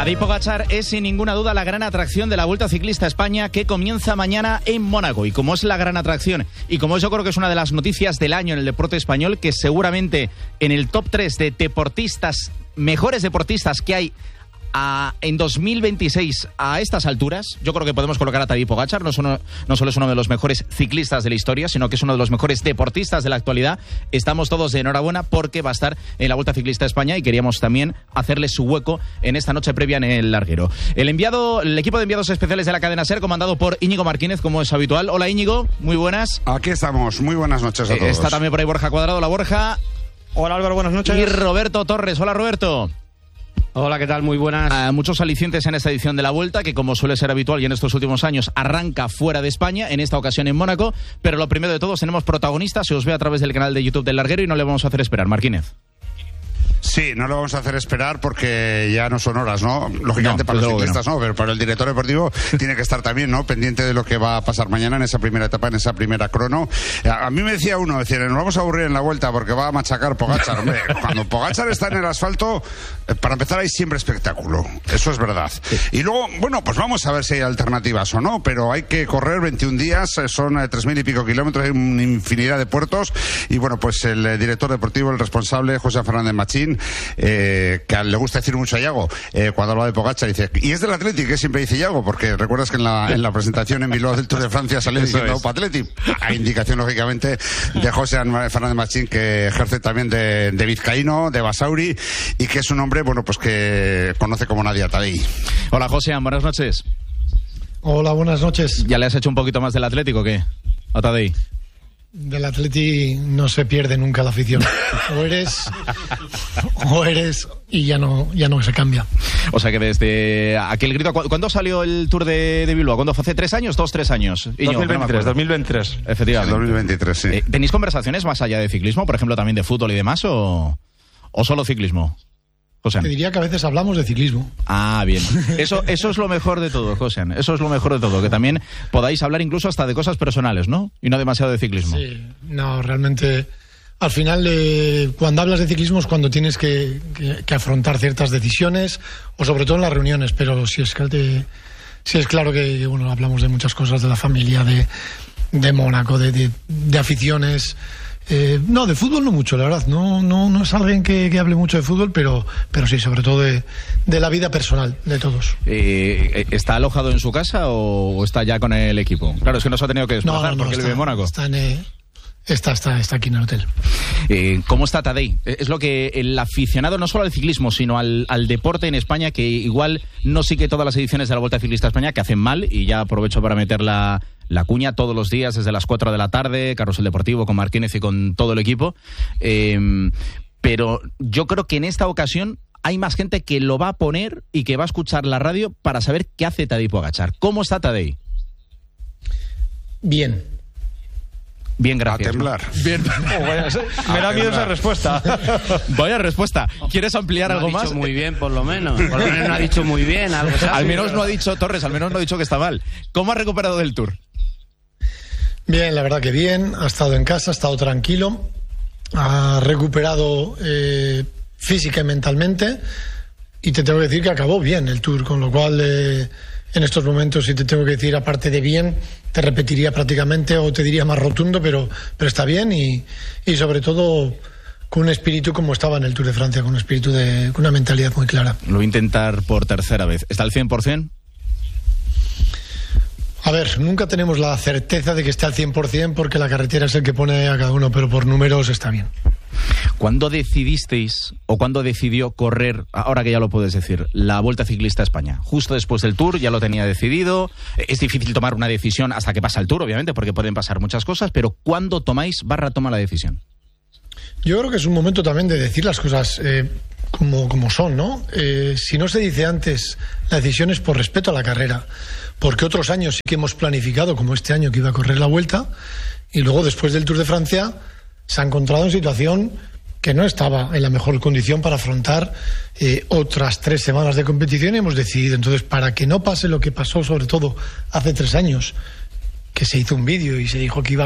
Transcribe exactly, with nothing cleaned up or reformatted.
Tadej Pogačar es sin ninguna duda la gran atracción de la Vuelta Ciclista a España, que comienza mañana en Mónaco. Y como es la gran atracción, y como yo creo que es una de las noticias del año en el deporte español, que seguramente en el top tres de deportistas, mejores deportistas que hay A, en dos mil veintiséis a estas alturas, yo creo que podemos colocar a Tadej Pogačar. No, solo, no solo es uno de los mejores ciclistas de la historia, sino que es uno de los mejores deportistas de la actualidad. Estamos todos de enhorabuena porque va a estar en la Vuelta Ciclista a España y queríamos también hacerle su hueco en esta noche previa en el larguero. El enviado, el equipo de enviados especiales de la cadena SER, comandado por Íñigo Martínez, como es habitual. Hola Íñigo, muy buenas. Aquí estamos, muy buenas noches a todos. Está también por ahí Borja Cuadrado. Hola Borja. Hola Álvaro, buenas noches. Y Roberto Torres. Hola Roberto. Hola, ¿qué tal? Muy buenas. Uh, muchos alicientes en esta edición de la Vuelta, que como suele ser habitual y en estos últimos años arranca fuera de España, en esta ocasión en Mónaco. Pero lo primero de todos, tenemos protagonistas. Se os ve a través del canal de YouTube del Larguero y no le vamos a hacer esperar. Marquínez. Sí, no lo vamos a hacer esperar porque ya no son horas, ¿no? Lógicamente no, para los ciclistas no. no, pero para el director deportivo tiene que estar también, ¿no? Pendiente de lo que va a pasar mañana en esa primera etapa, en esa primera crono. A mí me decía uno, decía, nos vamos a aburrir en la Vuelta porque va a machacar Pogačar. Hombre, cuando Pogačar está en el asfalto, para empezar hay siempre espectáculo. Eso es verdad. Y luego, bueno, pues vamos a ver si hay alternativas o no, pero hay que correr veintiún días, son tres mil y pico kilómetros, hay una infinidad de puertos. Y bueno, pues el director deportivo, el responsable, José Fernández Machín, Eh, que le gusta decir mucho a Iago, eh, cuando habla de Pogačar, dice, y es del Atleti, que siempre dice Iago, porque recuerdas que en la, en la presentación en Bilbao del Tour de Francia salió diciendo Opa Atleti, a indicación lógicamente de José Fernández Machín, que ejerce también de, de vizcaíno, de Basauri, y que es un hombre, bueno, pues que conoce como nadie a Tadej. Hola José, buenas noches. Hola, buenas noches. ¿Ya le has hecho un poquito más del Atlético o qué? ¿A Tadej? Del Atleti no se pierde nunca la afición. O eres, o eres y ya no, ya no se cambia. O sea que desde aquel grito, ¿cuándo salió el Tour de, de Bilbao? ¿Cuándo fue? ¿Hace tres años? ¿Dos, tres años? Iño, dos mil veintitrés, dos mil veintitrés. Efectivamente. dos mil veintitrés, sí. Eh, ¿Tenéis conversaciones más allá de ciclismo? Por ejemplo, también de fútbol y demás, o, o solo ciclismo? José. Te diría que a veces hablamos de ciclismo. Ah, bien. Eso, eso es lo mejor de todo, José. Eso es lo mejor de todo, que también podáis hablar incluso hasta de cosas personales, ¿no? Y no demasiado de ciclismo. Sí, no, realmente, al final, eh, cuando hablas de ciclismo es cuando tienes que, que, que afrontar ciertas decisiones, o sobre todo en las reuniones, pero si es, que, si es claro que, bueno, hablamos de muchas cosas, de la familia, de, de Mónaco, de, de, de aficiones. Eh, no, de fútbol no mucho, la verdad. No, no, no es alguien que, que hable mucho de fútbol, pero, pero sí, sobre todo de, de la vida personal de todos. Eh, ¿Está alojado en su casa o está ya con el equipo? Claro, es que no se ha tenido que desplazar no, no, no, porque está, él vive en Mónaco. Está, en, eh, está, está, está aquí en el hotel. Eh, ¿Cómo está Tadej? Es lo que el aficionado, no solo al ciclismo, sino al, al deporte en España, que igual no sigue todas las ediciones de la Vuelta Ciclista a España, que hacen mal, y ya aprovecho para meter la... La cuña todos los días desde las cuatro de la tarde, Carrusel Deportivo con Marquínez y con todo el equipo. Eh, pero yo creo que en esta ocasión hay más gente que lo va a poner y que va a escuchar la radio para saber qué hace Tadej Pogačar. ¿Cómo está Tadej? Bien. Bien, gracias. A temblar. ¿No? Bien. Oh, vaya, me da miedo esa respuesta. Vaya respuesta. ¿Quieres ampliar no algo ha dicho más? Muy bien, por lo menos. Por lo menos no ha dicho muy bien. Algo al menos no ha dicho, Torres, al menos no ha dicho que está mal. ¿Cómo ha recuperado del Tour? Bien, la verdad que bien. Ha estado en casa, ha estado tranquilo. Ha recuperado eh, física y mentalmente. Y te tengo que decir que acabó bien el Tour, con lo cual eh, en estos momentos, si te tengo que decir, aparte de bien, te repetiría prácticamente o te diría más rotundo, pero, pero está bien y, y sobre todo con un espíritu como estaba en el Tour de Francia, con un espíritu de con una mentalidad muy clara. Lo voy a intentar por tercera vez. ¿Está al cien por ciento? A ver, nunca tenemos la certeza de que esté al cien por ciento porque la carretera es el que pone a cada uno, pero por números está bien. ¿Cuándo decidisteis o cuándo decidió correr, ahora que ya lo puedes decir, la Vuelta Ciclista a España? Justo después del Tour, ya lo tenía decidido. Es difícil tomar una decisión hasta que pasa el Tour, obviamente, porque pueden pasar muchas cosas, pero ¿cuándo tomáis barra toma la decisión? Yo creo que es un momento también de decir las cosas eh, como, como son, ¿no? Eh, si no se dice antes, la decisión es por respeto a la carrera, porque otros años sí que hemos planificado, como este año que iba a correr la Vuelta, y luego después del Tour de Francia se ha encontrado en situación que no estaba en la mejor condición para afrontar eh, otras tres semanas de competición y hemos decidido, entonces, para que no pase lo que pasó sobre todo hace tres años, que se hizo un vídeo y se dijo que iba